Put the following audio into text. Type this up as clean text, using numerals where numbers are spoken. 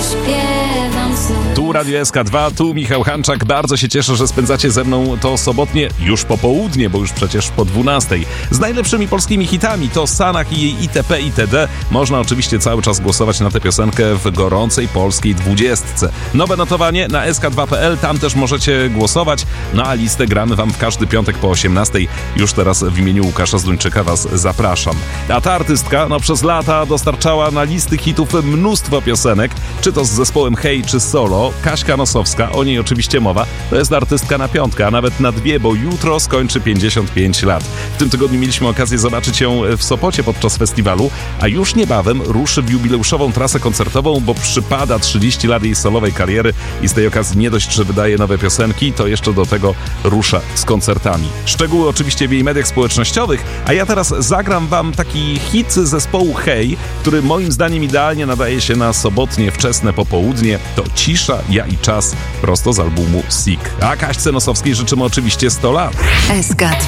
zaśpiewam znów. Tu Radio SK2, tu Michał Hanczak. Bardzo się cieszę, że spędzacie ze mną to sobotnie, już popołudnie, bo już przecież po 12. Z najlepszymi polskimi hitami to Sanach i jej itp. itd. Można oczywiście cały czas głosować na tę piosenkę w gorącej polskiej 20. Nowe notowanie na sk2.pl, tam też możecie głosować. No a listę gramy wam w każdy piątek po 18. Już teraz w imieniu Łukasza Zduńczyka was zapraszam. A ta artystka przez lata dostarczała na listy hitów mnóstwo piosenek, czy to z zespołem Hej, czy solo. Kaśka Nosowska, o niej oczywiście mowa, to jest artystka na piątkę, a nawet na dwie, bo jutro skończy 55 lat. W tym tygodniu mieliśmy okazję zobaczyć ją w Sopocie podczas festiwalu, a już niebawem ruszy w jubileuszową trasę koncertową, bo przypada 30 lat jej solowej kariery i z tej okazji nie dość, że wydaje nowe piosenki, to jeszcze do tego rusza z koncertami. Szczegóły oczywiście w jej mediach społecznościowych, a ja teraz zagram wam taki hit zespołu Hej, który moim zdaniem idealnie nadaje się na sobotnie wczesne popołudnie. To Cisza, ja i czas, prosto z albumu Sick. A Kaśce Nosowskiej życzymy oczywiście 100 lat. SK2